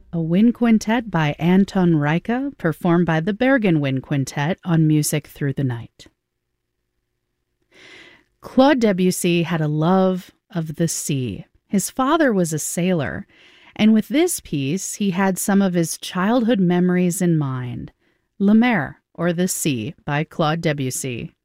a wind quintet by Anton Reicha, performed by the Bergen Wind Quintet on Music Through the Night. Claude Debussy had a love of the sea. His father was a sailor, and with this piece, he had some of his childhood memories in mind. La Mer, or The Sea, by Claude Debussy.